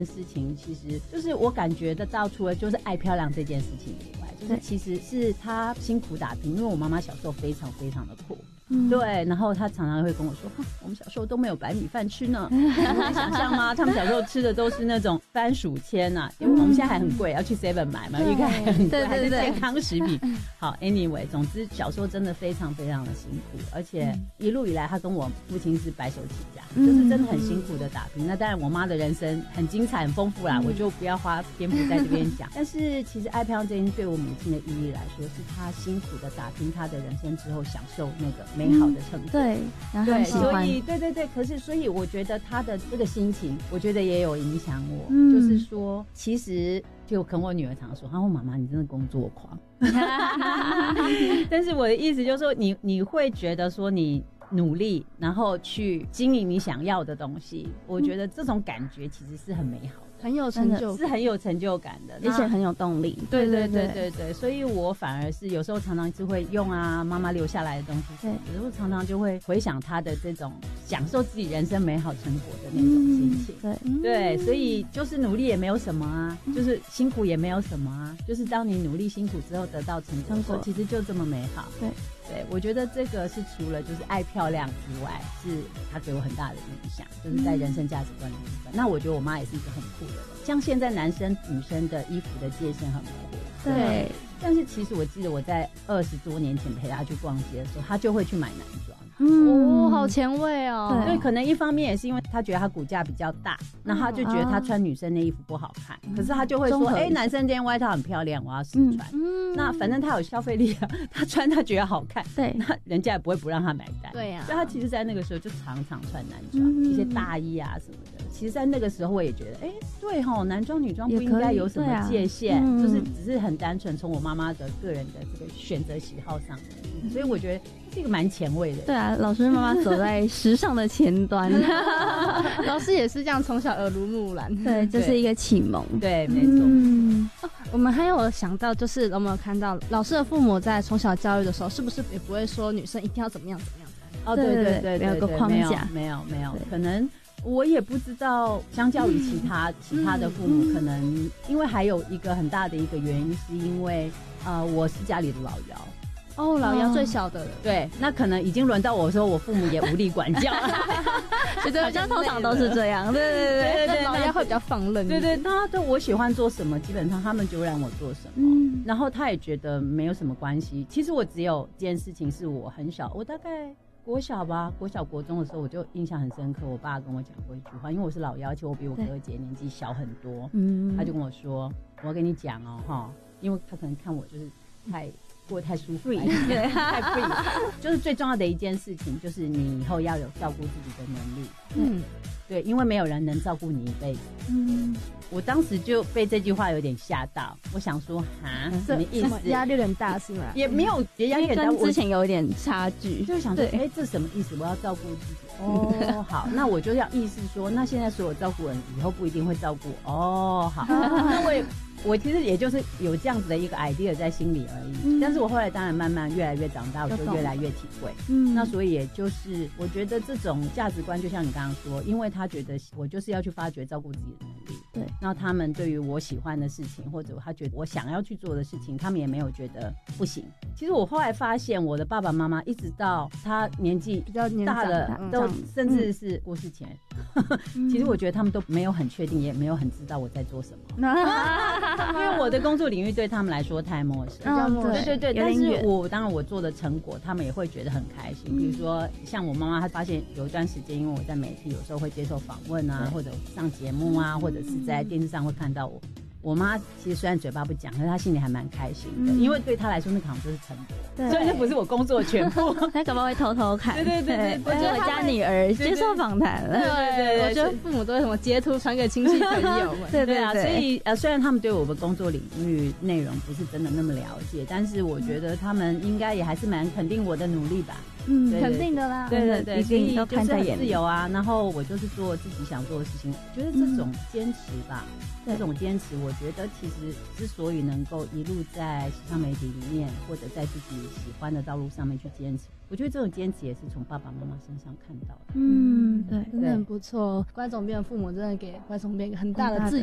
事情，其实就是我感觉得到，除了就是爱漂亮这件事情以外，就是其实是她辛苦打拼，因为我妈妈小时候非常非常的苦。对，然后他常常会跟我说，我们小时候都没有白米饭吃呢。你能想象吗？他们小时候吃的都是那种番薯签啊，因为我们现在还很贵，要去 Seven 买嘛，一看还很贵，还是健康食品。好 ，anyway， 总之小时候真的非常非常的辛苦，而且一路以来他跟我父亲是白手起家，就是真的很辛苦的打拼。那当然我妈的人生很精彩很丰富啦，我就不要花篇幅在这边讲。但是其实爱漂亮这件事对我母亲的意义来说，是她辛苦的打拼她的人生之后享受那个美好的成果。 对，然后喜欢， 所以对，可是所以我觉得她的这个心情，我觉得也有影响我。就是说，其实就跟我女儿常说，她说妈妈你真的工作狂。但是我的意思就是说，你会觉得说你努力，然后去经营你想要的东西，我觉得这种感觉其实是很美好的。 很有成就感， 是很有成就感的， 而且很有动力。 对，所以我反而是有时候常常是会用妈妈留下来的东西，对，有时候常常就会回想她的这种享受自己人生美好成果的那种心情。对，所以就是努力也没有什么啊，就是辛苦也没有什么啊，就是当你努力辛苦之后得到成果，其实就这么美好。对，我觉得这个是除了就是爱漂亮之外，是它给我很大的影响，就是在人生价值观的部分。那我觉得我妈也是一个很酷的人，像现在男生女生的衣服的界限很模糊。 对， 但是其实我记得我在20多年前陪他去逛街的时候，他就会去买男装。 好前卫哦。 对，可能一方面也是因为他觉得他骨架比较大，然后他就觉得他穿女生的衣服不好看，可是他就会说，男生这件外套很漂亮，我要试穿。那反正他有消费力啊，他穿他觉得好看，对，那人家也不会不让他买单。 对呀， 所以他其实在那个时候就常常穿男装，一些大衣啊什么的。其实在那个时候我也觉得，对齁，男装女装不应该有什么界限，就是只是很单纯从我妈妈的个人的这个选择喜好上的，所以我觉得是一个蛮前卫的。 对啊，老师妈妈走在时尚的前端， 老师也是这样，从小耳濡目染。 对，这是一个启蒙。 对，没错。 我们还有想到，就是有没有看到老师的父母在从小教育的时候，是不是也不会说女生一定要怎么样怎么样？ 对， 没有个框架， 没有，可能。我也不知道，相较于其他的父母，可能因为还有一个很大的一个原因，是因为我是家里的老幺。 老幺最小的了。 对，那可能已经轮到我说，我父母也无力管教。 觉得好像通常都是这样。对， 老幺会比较放任。 对，他对我喜欢做什么，基本上他们就让我做什么。然后他也觉得没有什么关系。其实我只有这件事情是我很小，我大概国小国中的时候，我就印象很深刻。我爸跟我讲过一句话，因为我是老幺，而且我比我哥姐年纪小很多。他就跟我说：“我要跟你讲哦，哈，因为他可能看我就是过得太舒服，太 free， 就是最重要的一件事情，就是你以后要有照顾自己的能力。对，因为没有人能照顾你一辈子。我当时就被这句话有点吓到，我想说，什么意思？ 压力有点大是吗？ 也没有，压力很大， 跟之前有一点差距， 就想说，这什么意思？我要照顾自己。好，那我就要意识说，那现在所有照顾人以后不一定会照顾。好，那我其实也就是有这样子的一个 idea 在心里而已。但是我后来当然慢慢越来越长大，我就越来越体会。那所以也就是我觉得这种价值观，就像你刚刚说，因为他觉得我就是要去发掘照顾自己的能力。对，那他们对于我喜欢的事情，或者他觉得我想要去做的事情，他们也没有觉得不行。其实我后来发现，我的爸爸妈妈一直到他年纪比较大了，都甚至是过世前，其实我觉得他们都没有很确定，也没有很知道我在做什么。因为我的工作领域对他们来说太陌生，对，但是当然我做的成果，他们也会觉得很开心。比如说像我妈妈，她发现有一段时间，因为我在媒体有时候会接受访问啊，或者上节目啊，或者是在电视上会看到我。我妈其实虽然嘴巴不讲，可是她心里还蛮开心的，因为对她来说那好像就是成果，所以那不是我工作的全部。 她搞不好会偷偷看。 对， 我觉得我家女儿接受访谈了。 对，我觉得父母都会什么截图传给亲戚朋友们。 对啊，所以虽然他们对我的工作领域内容不是真的那么了解，但是我觉得他们应该也还是蛮肯定我的努力吧。 肯定的啦， 对， 一所以定都看在眼里就是很自由啊。然后我就是做自己想做的事情，觉得这种坚持吧，这种坚持，我觉得其实之所以能够一路在时尚媒体里面，或者在自己喜欢的道路上面去坚持，我觉得这种坚持也是从爸爸妈妈身上看到的。 对，真的很不错。关总编的父母真的给关总编一个很大的自